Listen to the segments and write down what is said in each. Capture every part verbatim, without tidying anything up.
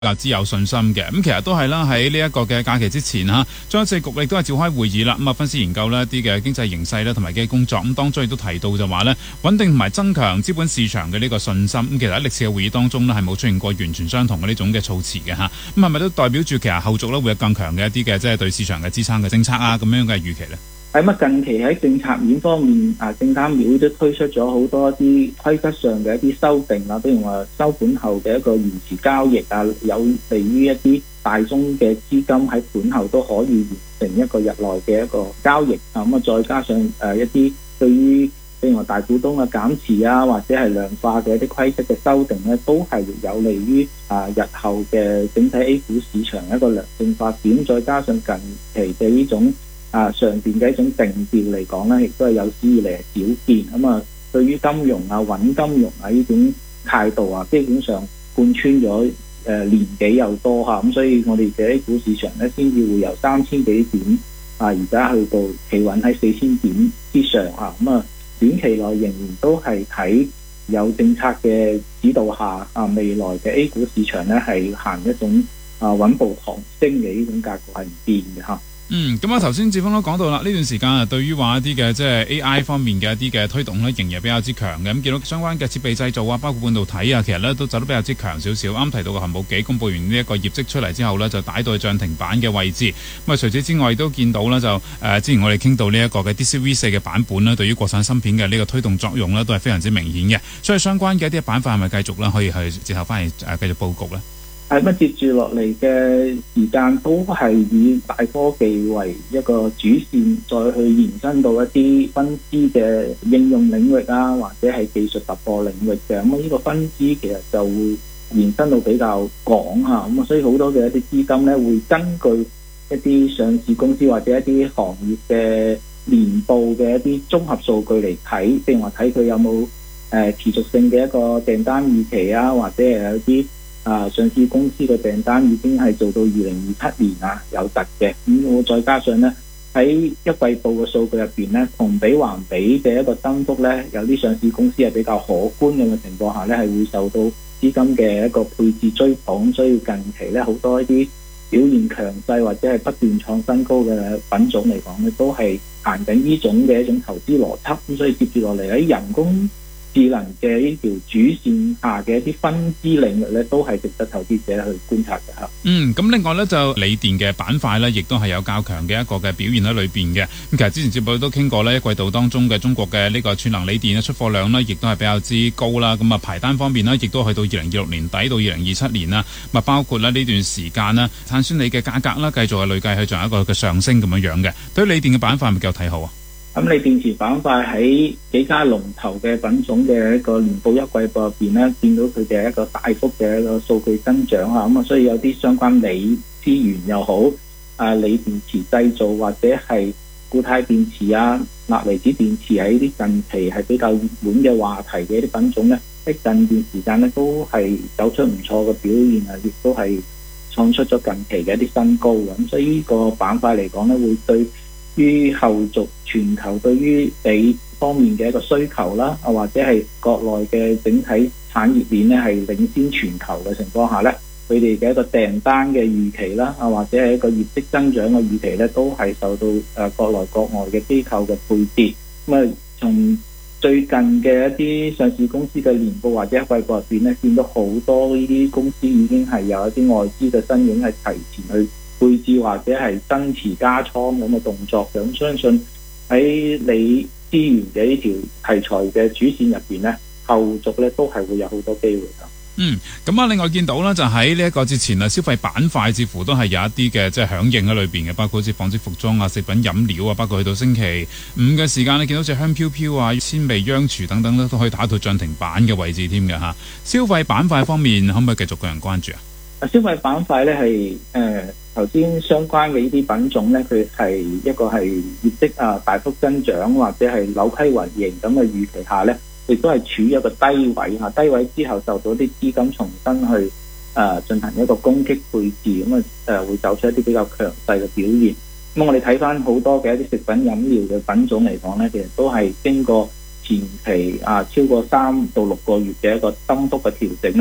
較之有信心嘅。咁其實都係啦，喺呢一個嘅假期之前嚇，中央政治局亦都係召開會議啦，咁啊分析研究呢一啲嘅經濟形勢咧同埋嘅工作。咁當中亦都提到就話呢，穩定同埋增強資本市場嘅呢個信心。咁其實喺歷次嘅會議當中呢，係冇出現過完全相同嘅呢種嘅措辭嘅嚇。咁係咪都代表住其實後續咧會有更強嘅一啲嘅即係對市場嘅支撐嘅政策啊咁樣嘅預期呢？ 係乜近期喺政策面方面，啊證監會都推出咗好多一啲規則上嘅一啲修訂啦，比如話收盤後嘅一個延遲交易啊，有利於一啲大宗嘅資金喺盤後都可以完成一個日內嘅一個交易啊。咁啊，再加上誒一啲對於譬如話大股東嘅減持啊，或者係量化嘅一啲規則嘅修訂咧，都係有利於啊日後嘅整體 A 股市場一個良性發展。再加上近期嘅呢種啊，上邊嘅一種定調嚟講咧，亦都係有史以嚟係少見。咁啊，對於金融啊、穩金融啊呢種態度啊，基本上貫穿咗誒、呃、年幾又多嚇。咁所以我哋嘅 A 股市場咧，先至會由三千幾點啊，而家去到企穩喺四千點之上嚇。咁啊，短期內仍然都係睇有政策嘅指導下啊，未來嘅 A 股市場咧係行一種啊穩步抬升嘅呢種格局係唔變嘅嚇。 嗯，咁啊頭先志峰都講到啦，呢段時間啊，對於話一啲嘅即係 A I 方面嘅一啲嘅推動咧，仍然比較之強嘅。咁見到相關嘅設備製造啊，包括半導體啊，其實咧都走得比較之強少少。啱提到嘅恒寶幾公佈完呢一個業績出嚟之後呢，就打到去漲停板嘅位置。咁啊，除此之外都見到啦，就誒、呃、之前我哋傾到呢一個嘅 D C V 四嘅版本咧，對於國產芯片嘅呢個推動作用呢，都係非常之明顯嘅。所以相關嘅一啲板塊係咪繼續咧可以去接後翻嚟誒繼續佈局呢？ 係乜接住落嚟嘅時間都係以大科技為一個主線，再去延伸到一啲分支嘅應用領域啊，或者係技術突破領域嘅。咁啊，呢個分支其實就會延伸到比較廣嚇。咁啊，所以好多嘅一啲資金咧，會根據一啲上市公司或者一啲行業嘅年報嘅一啲綜合數據嚟睇，譬如話睇佢有冇誒、呃、持續性嘅一個訂單預期啊，或者係有啲啊！上市公司嘅訂單已經係做到二零二七年啊，有突嘅。咁我再加上咧喺一季報嘅數據入邊咧，同比環比嘅一個增幅咧，有啲上市公司係比較可觀嘅情況下咧，係會受到資金嘅一個配置追捧。所以近期咧好多一啲表現強勢或者係不斷創新高嘅品種嚟講咧，都係行緊呢種嘅一種投資邏輯。咁所以接住落嚟喺人工智能嘅呢條主線下嘅一啲分支領域咧，都係值得投資者去觀察嘅嚇。 嗯，咁另外咧就鋰電嘅板塊咧，亦都係有較強嘅一個嘅表現喺裏邊嘅。咁其實之前節目都傾過咧，一季度當中嘅中國嘅呢個串能鋰電嘅出貨量呢，亦都係比較之高啦。咁啊排單方面呢，亦都去到二零二六年底到二零二七年啦。咁啊包括咧呢段時間啦，碳酸鋰嘅價格啦，繼續係累計係仲有一個嘅上升咁樣樣嘅。對於鋰電嘅板塊係咪較睇好啊？ 咁你電池板塊喺幾家龍頭嘅品種嘅一個年報一季報入邊咧，見到佢嘅一個大幅嘅一個數據增長啊，咁啊，所以有啲相關鋰資源又好，啊鋰電池製造或者係固態電池啊、鈉離子電池喺啲近期係比較熱門嘅話題嘅一啲品種咧，喺近段時間咧都係走出唔錯嘅表現啊，亦都係創出咗近期嘅一啲新高嘅。咁所以呢個板塊嚟講咧，會對於後續全球對於鋰方面嘅一個需求啦，啊或者係國內嘅整體產業鏈咧係領先全球嘅情況下咧，佢哋嘅一個訂單嘅預期啦，啊或者係一個業績增長嘅預期咧，都係受到誒國內國外嘅機構嘅配置。咁啊，從最近嘅一啲上市公司嘅年報或者一季報入邊咧，見到好多呢啲公司已經係有一啲外資嘅身影係提前去配置或者係增持加倉咁嘅動作嘅。咁相信喺鋰資源嘅呢條題材嘅主線入邊咧，後續咧都係會有好多機會㗎。 嗯，咁啊，另外見到咧就喺呢一個節前啊，消費板塊似乎都係有一啲嘅即係響應喺裏邊嘅，包括好似紡織服裝啊、食品飲料啊，包括去到星期五嘅時間，你見到隻香飄飄啊、千味央廚等等咧，都可以打到漲停板嘅位置添嘅嚇。消費板塊方面，可唔可以繼續個人關注啊？ 消費板塊咧係誒頭先相關嘅呢啲品種咧，佢係一個係業績啊大幅增長或者係扭虧為盈咁嘅預期下咧，亦都係處於一個低位嚇，低位之後受到啲資金重新去誒、呃、進行一個攻擊配置，咁啊誒會走出一啲比較強勢嘅表現。咁我哋睇翻好多嘅一啲食品飲料嘅品種嚟講咧，其實都係經過前期啊超過三到六個月嘅一個增幅嘅調整咧，喺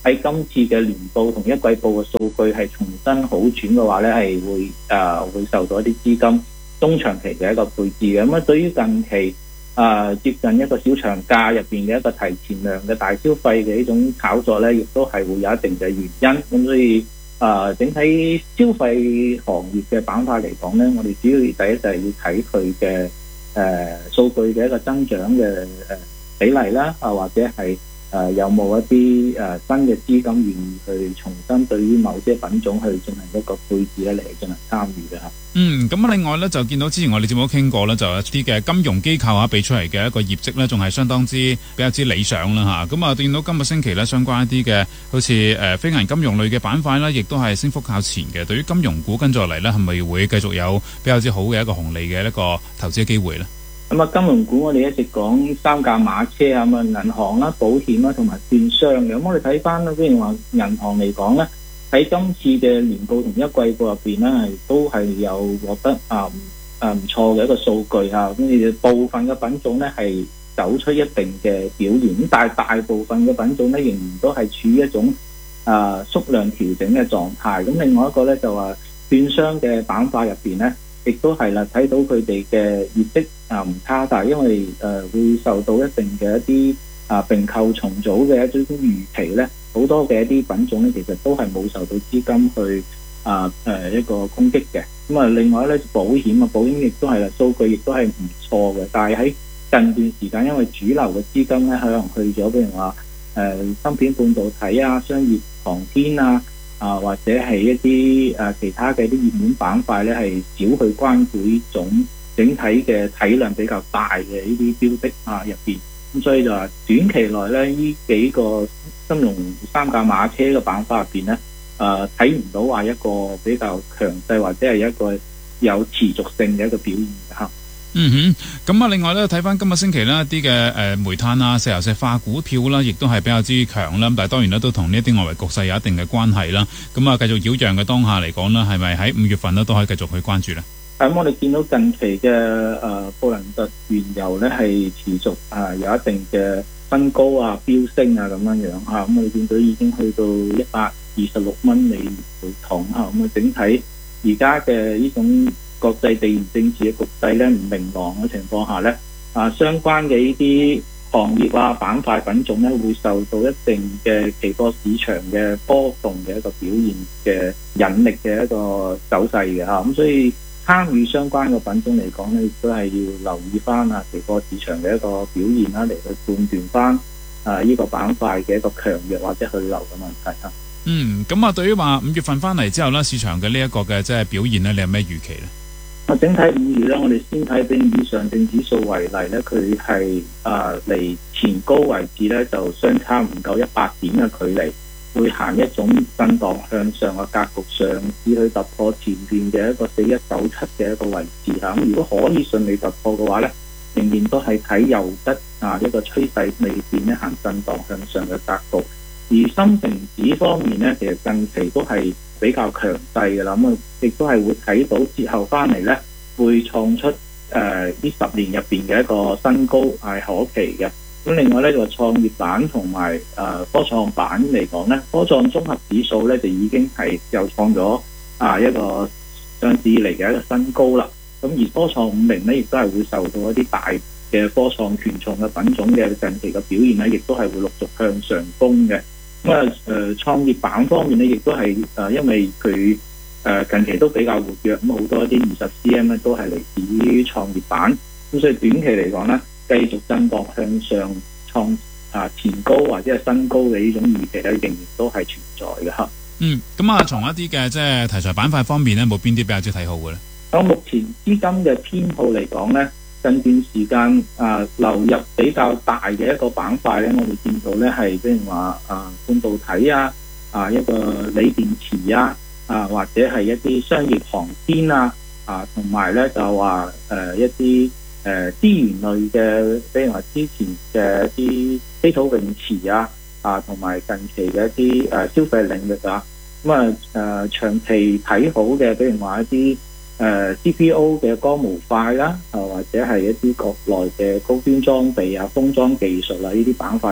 喺今次嘅年報同一季報嘅數據係重新好轉嘅話咧，係會誒、呃、會受到一啲資金中長期嘅一個配置嘅。咁啊，對於近期誒、呃、接近一個小長假入邊嘅一個提前量嘅大消費嘅呢種炒作咧，亦都係會有一定嘅原因。咁所以誒、呃、整體消費行業嘅板塊嚟講咧，我哋主要第一就係要睇佢嘅誒數據嘅一個增長嘅誒比例啦，啊或者係。誒、呃、有冇一啲誒、呃、新嘅資金願意去重新對於某些品種去進行一個配置咧，嚟進行參與嘅嚇。 嗯，咁另外咧就見到之前我哋節目都傾過咧，就有一啲嘅金融機構啊俾出嚟嘅一個業績咧，仲係相當之比較之理想啦嚇。咁啊，見到今個星期咧相關一啲嘅好似誒、呃、非銀金融類嘅板塊咧，亦都係升幅靠前嘅。對於金融股跟住落嚟咧，係咪會繼續有比較之好嘅一個紅利嘅一個投資嘅機會咧？ 咁啊，金融股我哋一直講三駕馬車啊，咁啊，銀行啦、保險啦同埋券商嘅。咁我哋睇翻咧，譬如話銀行嚟講咧，喺今次嘅年報同一季報入邊咧，係都係有獲得啊啊唔錯嘅一個數據嚇。咁而部分嘅品種咧係走出一定嘅表現，咁但係大部分嘅品種咧仍然都係處於一種啊縮量調整嘅狀態。咁另外一個咧就話券商嘅板塊入邊咧，亦都係啦，睇到佢哋嘅業績啊唔差，但係因為誒、呃、會受到一定嘅一啲啊併購重組嘅一種預期咧，好多嘅一啲品種咧，其實都係冇受到資金去啊誒、呃、一個攻擊嘅。咁啊，另外咧保險啊，保險亦都係啦，數據亦都係唔錯嘅。但係喺近段時間，因為主流嘅資金咧可能去咗，譬如話誒芯片半導體啊、商業航天啊。啊，或者係一啲誒、啊、其他嘅啲熱門板塊咧，係少去關注呢種整體嘅體量比較大嘅呢啲標的啊入邊。咁所以就話短期內咧，呢幾個金融三駕馬車嘅板塊入邊咧，誒睇唔到話一個比較強勢或者係一個有持續性嘅一個表現嚇。 嗯哼，咁啊，另外咧睇翻今個星期呢一啲嘅誒煤炭啊、石油石化股票啦，亦都係比較之強啦。但係當然咧都同呢一啲外圍局勢有一定嘅關係啦。咁啊，繼續擾攘嘅當下嚟講呢，係咪喺五月份呢都可以繼續去關注呢？ 咁我哋見到近期嘅誒布蘭特原油咧係持續啊有一定嘅分高啊、飆升啊咁樣樣嚇。咁我哋見到已經去到一百二十六蚊美元每桶嚇。咁啊，整體而家嘅呢種國際地緣政治嘅局勢咧唔明朗嘅情況下咧，啊相關嘅呢啲行業啊、板塊品種咧會受到一定嘅期貨市場嘅波動嘅一個表現嘅引力嘅一個走勢嘅嚇。咁所以參與相關嘅品種嚟講咧，亦都係要留意翻啊期貨市場嘅一個表現啦，嚟去判斷翻啊呢個板塊嘅一個強弱或者去留嘅問題啊。 嗯，咁啊，對於話五月份翻嚟之後咧，市場嘅呢一個嘅即係表現咧，你有咩預期咧？ 整體五月咧，我哋先睇比以上證指數為例咧，佢係啊離前高位置咧就相差唔夠一百點嘅距離，會行一種震盪向上嘅格局，上至去突破前邊嘅一個四一九七嘅一個位置嚇。咁如果可以順利突破嘅話咧，仍然都係睇右側啊一個趨勢未變咧行震盪向上嘅格局。而深成指方面咧，其實近期都係比較強勢嘅啦，咁啊亦都係會睇到之後翻嚟咧，會創出誒呢、呃、十年入邊嘅一個新高係可期嘅。咁另外咧就創業板同埋誒科創板嚟講咧，科創綜合指數咧就已經係又創咗啊一個上市以嚟嘅一個新高啦。咁而科創五零咧，亦都係會受到一啲大嘅科創權重嘅品種嘅近期嘅表現咧，亦都係會陸續向上攻嘅。咁啊誒創業板方面咧，亦都係誒、呃、因為佢誒、呃、近期都比較活躍，咁好多一啲二十 C M 咧都係嚟自於創業板，咁所以短期嚟講咧，繼續震盪向上創啊前高或者係新高嘅呢種預期咧，仍然都係存在嘅嚇。 嗯，咁啊，從一啲嘅即係題材板塊方面咧，冇邊啲比較之睇好嘅咧？ 咁目前資金嘅偏好嚟講咧，近段時間啊流入比較大嘅一個板塊咧，我哋見到咧係譬如話啊半導體啊啊一個鋰電池啊啊或者係一啲商業航天啊啊同埋咧就話誒、呃、一啲誒資源類嘅，譬如話之前嘅一啲稀土永磁啊啊同埋近期嘅一啲誒、呃、消費領域啊，咁啊誒長期睇好嘅，譬如話一啲誒、呃、C P O 嘅光模塊啦，啊或者係一啲國內嘅高端裝備啊、封裝技術啊呢啲板塊咧，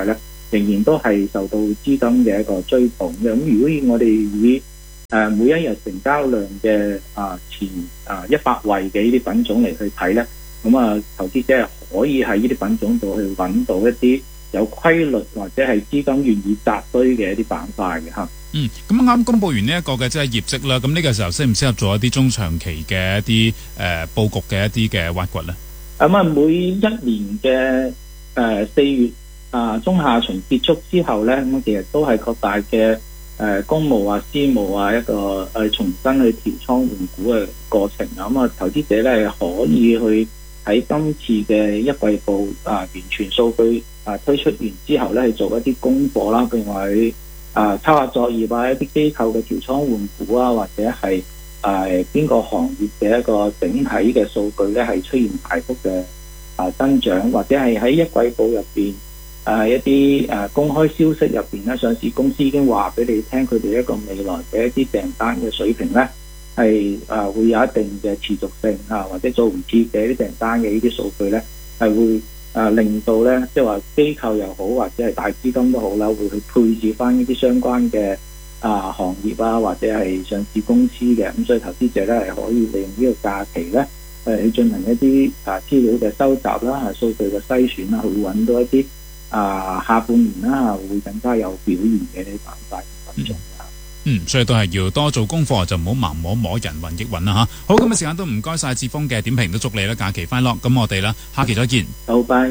仍然都係受到資金嘅一個追捧嘅。咁如果以我哋以誒每一日成交量嘅啊前啊一百位嘅呢啲品種嚟去睇咧，咁啊投資者係可以喺呢啲品種度去揾到一啲有規律或者係資金願意扎堆嘅一啲板塊嘅嚇。 嗯，咁啱公佈完呢一個嘅即係業績啦，咁呢個時候適唔適合做一啲中長期嘅一啲誒佈局嘅一啲嘅挖掘咧？ 咁啊，每一年嘅誒四月啊中下旬結束之後咧，咁其實都係擴大嘅誒公募啊、私募啊一個誒重新去調倉換股嘅過程啊。咁啊，投資者咧可以去喺今次嘅一季報啊完全數據啊推出完之後咧，去做一啲功課啦，譬如話去啊抄下作業啊，一啲機構嘅調倉換股啊，或者係誒邊個行業嘅一個整體嘅數據咧係出現大幅嘅啊增長，或者係喺一季報入邊誒一啲誒公開消息入邊咧，上市公司已經話俾你聽，佢哋一個未來嘅一啲訂單嘅水平咧係誒會有一定嘅持續性啊，或者做唔切嘅一啲訂單嘅呢啲數據咧係會誒令到咧即係話機構又好或者係大資金都好啦，會去配置翻呢啲相關嘅啊行業啊或者係上市公司嘅，咁所以投資者咧係可以利用呢個假期咧誒去進行一啲啊資料嘅收集啦、係數據嘅篩選啦，去揾到一啲啊下半年啦會更加有表現嘅呢啲板塊品種。 嗯，所以都係要多做功課，就唔好盲摸摸人云亦云啦吓。好，今日時間都唔該晒志峰嘅點評，都祝你啦假期快樂。咁我哋啦下期再見。 好，拜。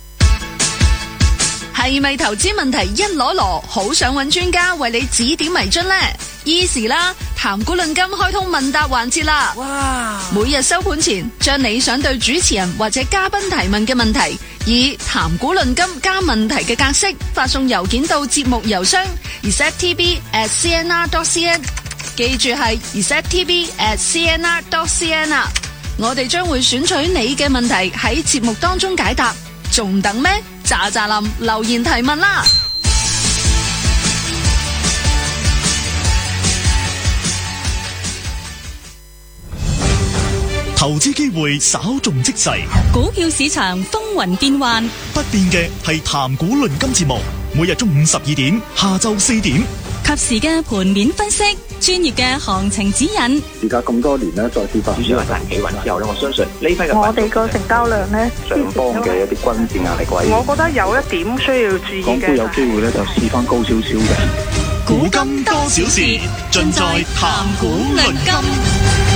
係咪投資問題一籮籮，好想揾專家為你指點迷津呢？依時啦，談股論金開通問答環節啦！哇！每日收盤前，將你想對主持人或者嘉賓提問嘅問題，以談股論金加問題嘅格式發送郵件到節目郵箱 r s e t t b at c n r dot c n， 記住係 r s e t t b at c n r dot c n 啊！我哋將會選取你嘅問題喺節目當中解答，仲等咩？喳喳林留言提問啦！ 投資機會稍縱即逝， 股票市場風雲變幻， 不變嘅係談股論金節目，每日中午十二點，下晝四點， 及時嘅盤面分析，專業嘅行情指引。 而家咁多年咧，再次發展企穩之後咧，我相信呢批嘅我哋個成交量咧， 上方嘅一啲均線壓力位， 我覺得有一點需要注意嘅。 港股有機會咧就試翻高少少嘅。 古今多少事，盡在談股論金。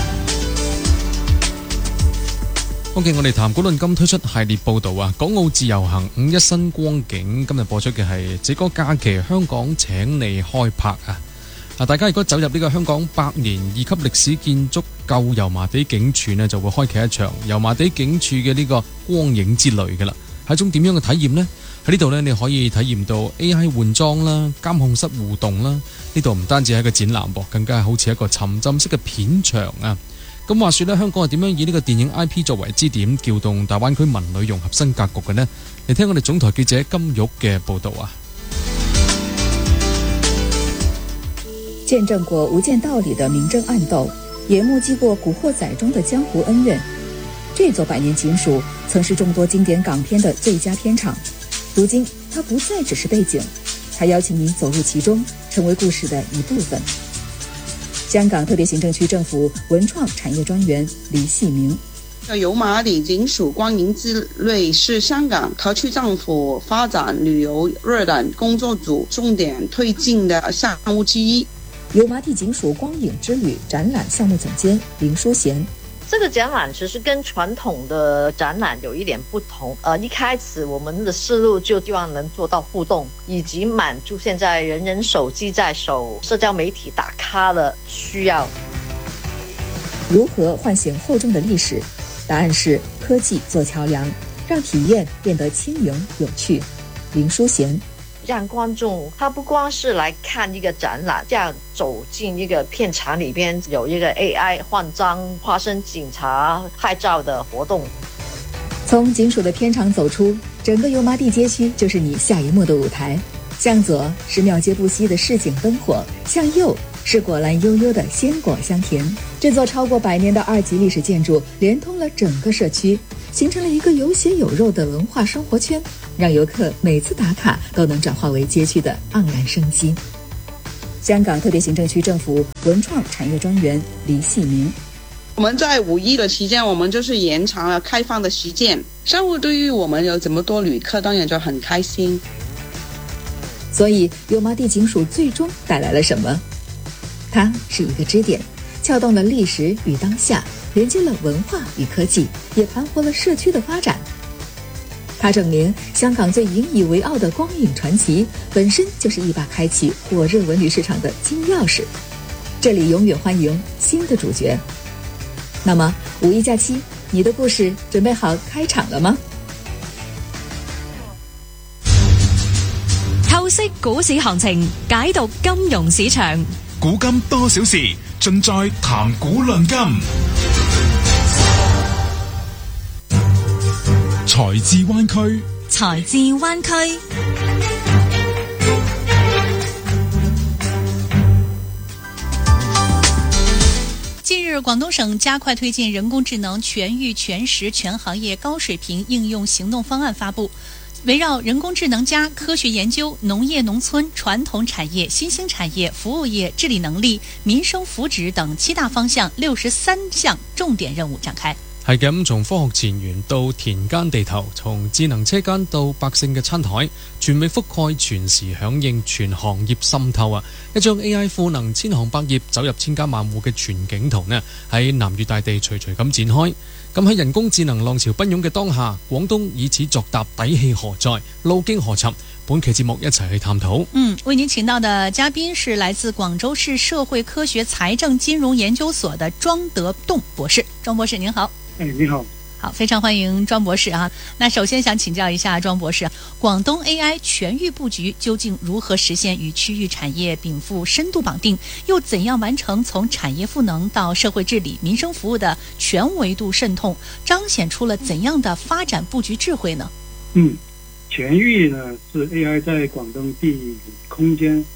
OK， 我哋談股論金推出系列報導啊，港澳自由行五一新光景，今日播出嘅係這個假期香港請你開拍啊！啊，大家如果走入呢個香港百年二級歷史建築舊油麻地警署呢，就會開啟一場油麻地警署嘅呢個光影之旅嘅啦。係一種點樣嘅體驗呢？喺呢度呢，你可以體驗到 A I 換裝啦、監控室互動啦。呢度唔單止係一個展覽噃，更加係好似一個沉浸式嘅片場啊！咁話說咧，香港係點樣以呢個電影 I P 作為支點，撬動大灣區文旅融合新格局嘅呢？嚟聽我哋總台記者金玉嘅報導啊！ 見證過無間道裡的明爭暗鬥，也目擊過古惑仔中的江湖恩怨。這座百年警署曾是眾多經典港片的最佳片場，如今它不再只是背景，它邀請你走入其中，成為故事的一部分。香港特別行政區政府文創產業專員黎細明， 油麻地警署光影之旅是香港特區政府發展旅遊熱點工作組重點推進的項目之一。 油麻地警署光影之旅展覽項目總監林淑賢， 這個展覽其實跟傳統的展覽有一點不同。呃，一開始我們的思路就希望能做到互動，以及滿足現在人人手機在手、社交媒體打卡的需要。 如何喚醒厚重的歷史？答案是科技做橋樑，讓體驗變得輕盈有趣。林淑賢， 讓觀眾他不光是來看一個展覽，這樣走進一個片場裏邊有一個 A I 換裝、化身警察拍照的活動。 從警署的片場走出，整個油麻地街區就是你下一幕的舞台。向左是廟街不息的市井燈火，向右是果欄悠悠的鮮果香甜。這座超過百年的二級歷史建築連通了整個社區， 形成了一个有血有肉的文化生活圈，让游客每次打卡都能转化为街区的盎然生机。香港特别行政区政府文创产业专员黎细明， 我们在五一的期间，我们就是延长了开放的时间，商务对于我们有这么多旅客，当然就很开心。 所以油麻地警署最终带来了什么？它是一个支点，撬动了历史与当下，连接了文化与科技，也盘活了社区的发展。它证明香港最引以为傲的光影传奇本身就是一把开启火热文旅市场的金钥匙，这里永远欢迎新的主角。那么五一假期，你的故事准备好开場了嗎？ 透析股市行情，解讀金融市場， 古今多少事，盡在談股論金。財智灣區， 財智灣區。近日，廣東省加快推進人工智能全域全時全行業高水平應用行動方案發布。圍繞人工智能加科學研究、農業農村、傳統產業、新興產業、服務業、治理能力、民生福祉等七大方向六十三項重點任務展開。 係咁，從科學前沿到田間地頭，從智能車間到百姓嘅餐台，全面覆蓋、全時響應、全行業滲透啊！一張 A I 賦能千行百業、走入千家萬戶嘅全景圖呢，喺南粵大地徐徐咁展開。咁喺人工智能浪潮奔湧嘅當下，廣東以此作答，底氣何在？路徑何尋？本期節目一齊去探討。 嗯，為您請到的嘉賓是來自廣州市社會科學財政金融研究所的莊德棟博士。莊博士您好。 哎，你好。 好，非常歡迎莊博士啊。那首先想請教一下莊博士，廣東 A I 全域佈局究竟如何實現與區域產業稟賦深度綁定，又怎樣完成從產業賦能到社會治理、民生服務的全維度滲透，彰顯出了怎樣的發展佈局智慧呢？ 嗯，全域呢是 A I 在廣東地理空間